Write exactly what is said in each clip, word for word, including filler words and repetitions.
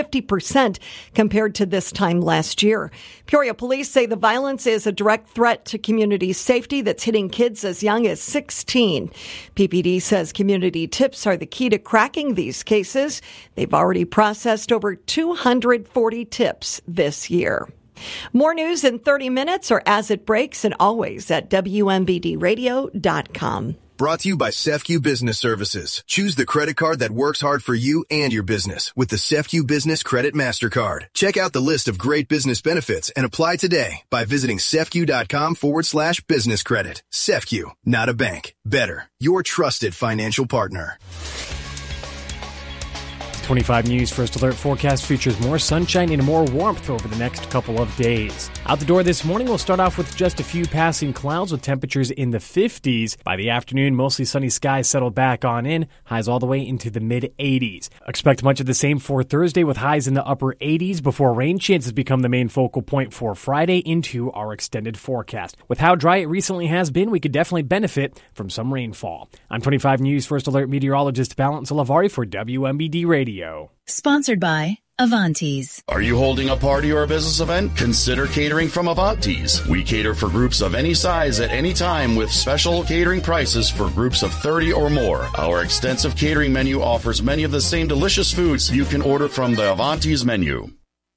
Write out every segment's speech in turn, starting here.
fifty percent compared to this time last year. Peoria police say the violence is a direct threat to community safety that's hitting kids as young as sixteen. P P D says community tips are the key to cracking these cases. They've already processed over two hundred forty tips this year. More news in thirty minutes or as it breaks, and always at W M B D radio dot com. Brought to you by C E F C U Business Services. Choose the credit card that works hard for you and your business with the C E F C U Business Credit MasterCard. Check out the list of great business benefits and apply today by visiting cefcu.com forward slash business credit. C E F C U, not a bank. Better, your trusted financial partner. twenty-five News First Alert forecast features more sunshine and more warmth over the next couple of days. Out the door this morning, we'll start off with just a few passing clouds with temperatures in the fifties. By the afternoon, mostly sunny skies settle back on in, highs all the way into the mid-eighties. Expect much of the same for Thursday with highs in the upper eighties before rain chances become the main focal point for Friday into our extended forecast. With how dry it recently has been, we could definitely benefit from some rainfall. I'm twenty-five News First Alert meteorologist Valence Lavari for W M B D Radio. Sponsored by Avantes. Are you holding a party or a business event? Consider catering from Avantes. We cater for groups of any size at any time with special catering prices for groups of thirty or more. Our extensive catering menu offers many of the same delicious foods you can order from the Avantes menu.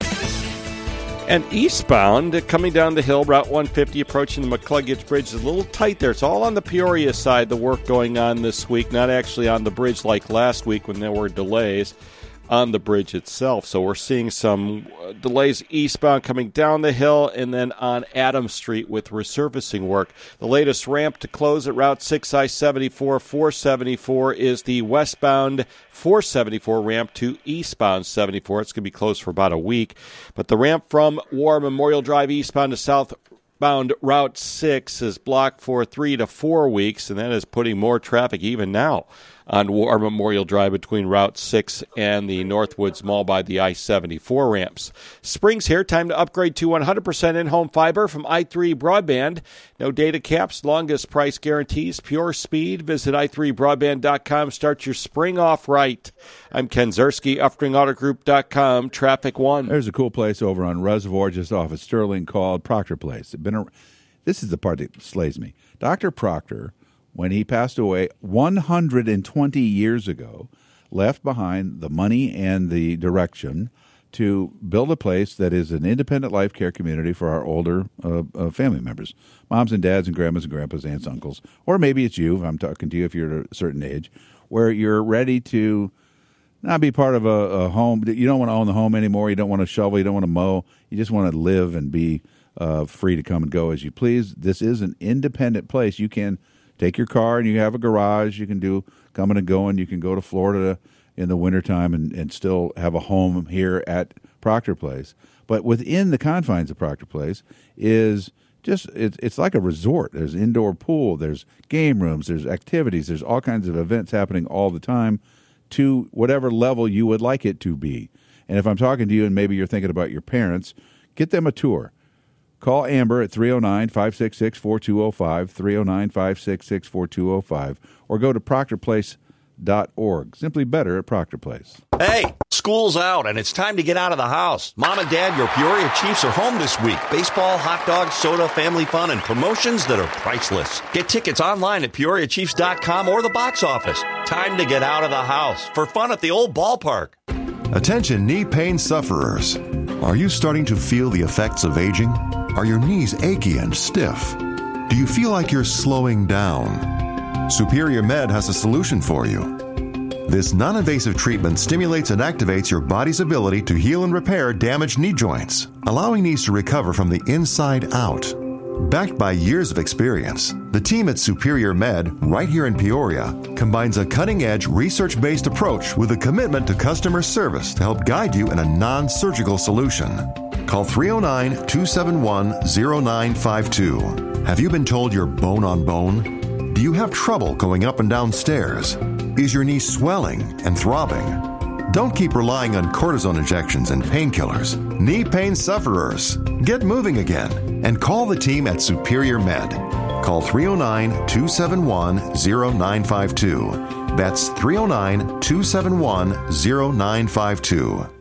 And eastbound, coming down the hill, Route one fifty, approaching the McCluggage Bridge, is a little tight there. It's all on the Peoria side, the work going on this week, not actually on the bridge like last week when there were delays on the bridge itself. So we're seeing some delays eastbound coming down the hill and then on Adams Street with resurfacing work. The latest ramp to close at Route six I seventy-four, four seventy-four is the westbound four seventy-four ramp to eastbound seventy-four. It's going to be closed for about a week. But the ramp from War Memorial Drive eastbound to southbound Route six is blocked for three to four weeks, and that is putting more traffic even now on War Memorial Drive between Route six and the Northwoods Mall by the I seventy-four ramps. Spring's here. Time to upgrade to one hundred percent in-home fiber from i three Broadband. No data caps, longest price guarantees, pure speed. Visit i three broadband dot com. Start your spring off right. I'm Ken Zerski, Uftring Auto Group dot com, Traffic One. There's a cool place over on Reservoir just off of Sterling called Proctor Place. Been a, this is the part that slays me. Doctor Proctor, when he passed away one hundred twenty years ago, left behind the money and the direction to build a place that is an independent life care community for our older uh, uh, family members, moms and dads and grandmas and grandpas, aunts, uncles, or maybe it's you, I'm talking to you if you're at a certain age, where you're ready to not be part of a, a home. You don't want to own the home anymore. You don't want to shovel. You don't want to mow. You just want to live and be uh, free to come and go as you please. This is an independent place. You can take your car and you have a garage. You can do coming and going. You can go to Florida in the wintertime and, and still have a home here at Proctor Place. But within the confines of Proctor Place is just, it, it's like a resort. There's indoor pool. There's game rooms. There's activities. There's all kinds of events happening all the time to whatever level you would like it to be. And if I'm talking to you and maybe you're thinking about your parents, get them a tour. Call Amber at three oh nine, five six six, four two oh five, three oh nine, five six six, four two oh five, or go to proctor place dot org. Simply better at Proctor Place. Hey, school's out and it's time to get out of the house. Mom and Dad, your Peoria Chiefs are home this week. Baseball, hot dogs, soda, family fun, and promotions that are priceless. Get tickets online at peoria chiefs dot com or the box office. Time to get out of the house for fun at the old ballpark. Attention knee pain sufferers. Are you starting to feel the effects of aging? Are your knees achy and stiff? Do you feel like you're slowing down? Superior Med has a solution for you. This non-invasive treatment stimulates and activates your body's ability to heal and repair damaged knee joints, allowing knees to recover from the inside out. Backed by years of experience, the team at Superior Med, right here in Peoria, combines a cutting-edge, research-based approach with a commitment to customer service to help guide you in a non-surgical solution. Call three oh nine, two seven one, oh nine five two. Have you been told you're bone on bone? Do you have trouble going up and down stairs? Is your knee swelling and throbbing? Don't keep relying on cortisone injections and painkillers. Knee pain sufferers, get moving again and call the team at Superior Med. Call three oh nine, two seven one, oh nine five two. That's three oh nine, two seven one, oh nine five two.